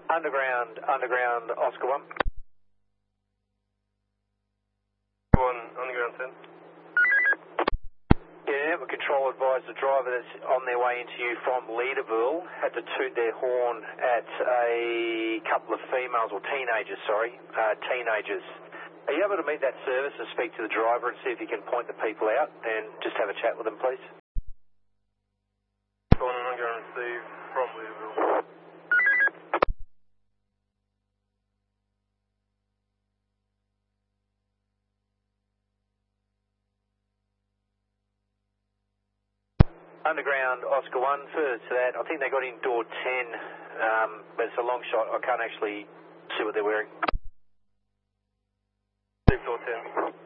Underground, Oscar 1. Underground 10. Yeah, network control advised the driver that's on their way into you from Leederville had to toot their horn at a couple of females, or teenagers, teenagers. Are you able to meet that service and speak to the driver and see if you can point the people out and just have a chat with them, please? Underground receive from Leederville. Underground, Oscar 1, further to that, I think they got in door 10, but it's a long shot. I can't actually see what they're wearing. Door 10.